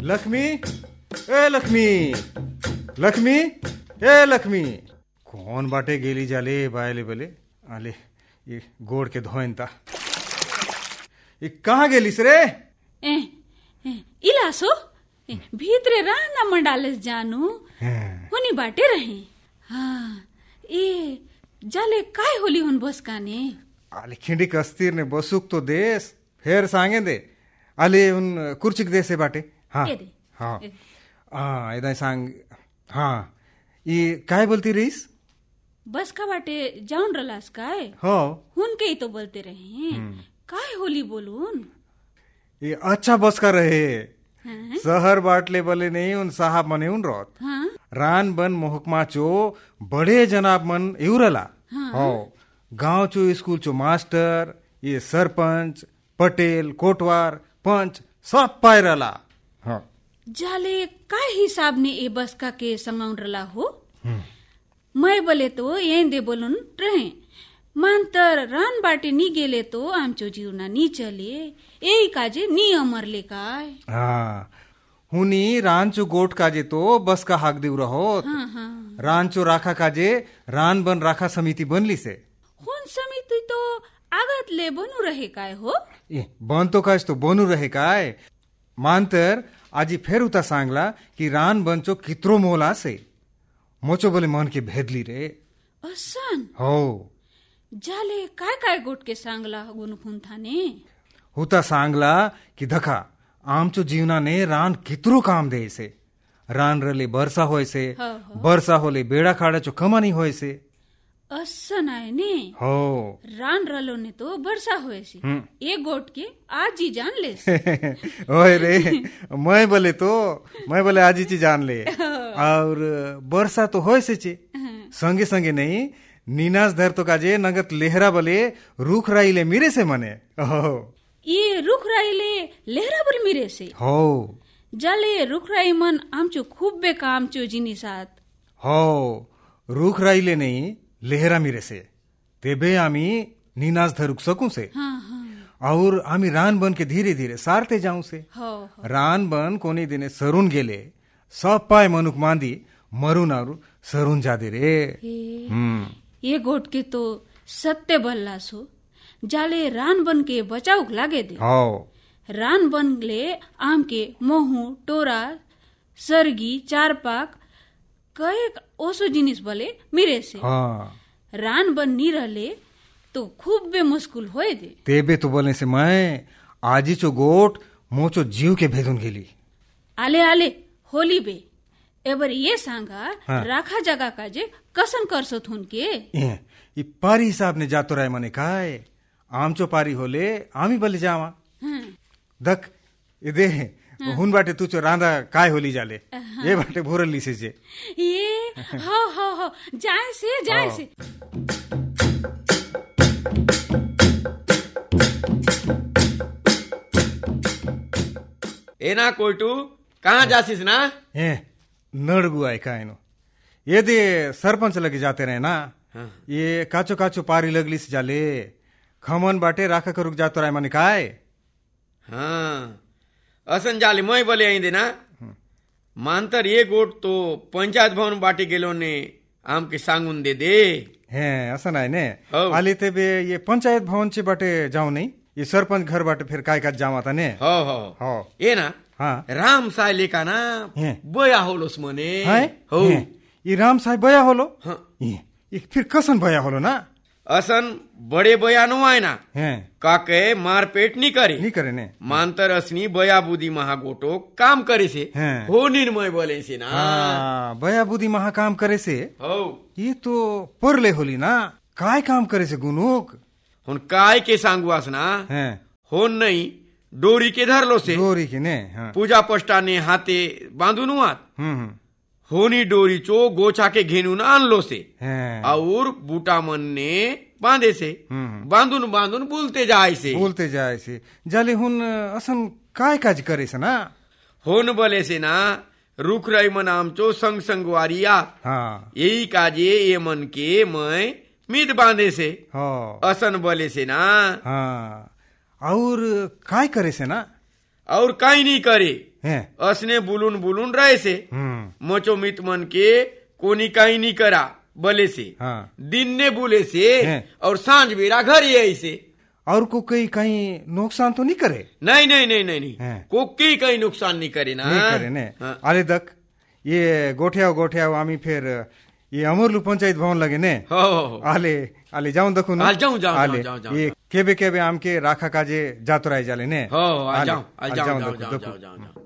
लक्ष्मी, ए लक्ष्मी, लक्ष्मी, ए लक्ष्मी, कौन बाटे गेली जाले बायले बले आले ये गोड़ के धोइन ता ये कहाँ गेलिस रे? इलासो भीतरे राना मंडालेस जानू हुनी बाटे रहे। हाँ ए जाले काय होली हुन बसकाने आले खिंडी कस्तीर ने बसुक तो देस फेर सांगे दे आले उन कुर्चिक देसे बाटे। हाँ हाँ हाँ इधर सांग। हाँ ये काय बोलती रहीस? बस का बाटे जाऊन रलास काय? हो हुन के ही तो बोलते रहे काय होली बोलून। ये अच्छा बस का रहे शहर बाटले बले नहीं उन साहब मने उन रोत हाँ? रान बन मोहकमा चो बड़े जनाब मन एवरला। हो गांव चो स्कूल चो मास्टर ये सरपंच पटेल कोटवार पंच सब पायरला। हाँ जाले काय हिसाब ने ए बस का के संगाउन रला हो। मैं बोले तो ये दे बोलून रहे मांतर रान बाटे नी गेले तो आमचो जीवना नी चले यही काजे नी अमरले काय। हाँ हुनी रांचो गोट काजे तो बस का हाक देव रहो। हाँ हाँ रांचो राखा काजे रान बन राखा समिति बनली से हुन समिति तो आगत ले बनू रहे काय हो। ए बन तो काज तो बनू रहे काय मांतर आजी फेर उता सांगला कि रान बंचो कित्रो मोला से मोचो बोले मन के भेदली रे। असन हो जाले काय काय गोट के सांगला गुन खुन थाने हुता सांगला कि धखा आमचो जीवना ने रान कित्रो काम दे से रान रले बरसा होय से बरसा होले बेड़ा खाड़ा चो कमानी होय से असन आए ने हो रान रलो ने तो बरसा होय से एक गोट के आज ही जान ले ओए रे मैं बोले आज ही जान ले और बरसा तो होय से चे संगे संगे नहीं नीनास धर तो काजे नगत लेहरा बले रुख राइले मिरे से मने। हो ये रुख राइले लेहरा बल मिरे से हो जाले रुख राई मन आमचो खूब बे कामचो जिनी साथ हो रुख राइले नहीं लेहरा मिरे से तेबे आमी नीनास धरुक सकूं से। हाँ हाँ और आमी रान बन के धीरे धीरे सारते जाऊं से। हो रान बन कोनी दिने सरून गेले सब पाए मनुक मांदी मरून और सरून जादे रे। ये गोट के तो सत्य बल्ला सो जाले रान बन के बचाव लागे दे। हो रान बन ले आम के मोहू टोरा सरगी चारपाक कए ओसो जिनिस बले मिरे से। हाँ रान बन नी रहले तो खूब बे मुश्किल होए दे। तेबे तो बोलने से मैं आजी चो गोट मोचो जीव के भेदुन गेली। आले आले होली बे एबर ये सांगा राखा जगह काजे कसन करसो थुन के ये पारी हिसाब ने जातो राय मने काय आमचो पारी होले आमी बले जावा दक ये दे हुन बाटे तुचो रांदा काय होली जाले ये बाटे भोरली से जे ये हो जाए से ए ना कोइटू कहाँ जासिस ना नड़गु आए कायनो ये दे सरपंच लगे जाते रहे ना। ये काचो काचो पारी लगली से जाले खमन बाटे राखा करुक जातो राय मने काय। हाँ असन जाले मैं बोले आई देना मांतर ये गोट तो पंचायत भवन बाटे गेलो ने आम के सांगुन दे हैं असन आए ने आले ते बे ये पंचायत भवन से बाटे जाओ नहीं ये सरपंच घर बाटे फिर काय काज जावा था ने। हो ये ना हाँ राम साय लेका ना बया होलोस मने हो ये राम साय बया होलो। हाँ ये फिर कसन बया होलो ना असन बड़े बया नो आए ना काके मारपेट नहीं करे ने मांतर असनी बया बुद्धि महा गोटो काम करे से हो निर्मय बोले से ना। बया बुद्धि महा काम करे से हो ये तो परले होली ना काय काम करे से गुनुक हुन काय के सांगुआस ना होन नहीं डोरी के धर लो से डोरी के ने पूजा पष्टा ने हाथे बांधू नुआत होनी डोरी चो गोछा के घेनू ना आन लो से और बूटा मन ने बांधे से बांधुन बोलते जाए से जाले हुन असन काय काज करे से ना होन बोले से ना रुख रही मन आम चो संग संगवारिया यही काजे ये मन के मैं मीत बांधे से असन बोले से ना और काय करे से ना और काई नहीं करे हैं असने बुलून बुलून रहे से मचो मित मन के कोनी कहीं नहीं करा बले से दिन ने बुले से और सांझ बेरा घर ये ऐसे और को कहीं नुकसान तो नहीं करे? नहीं नहीं नहीं नहीं नहीं को कहीं नुकसान नहीं करे ना, नहीं करे ने। आले तक ये गोठ्या आमी फिर ये अमरलू पंचायत भवन लगे ने। आले आले जाऊं देखो ना, आले ये केबे आम के राखा काजे जातो राय जाले ने। जाऊं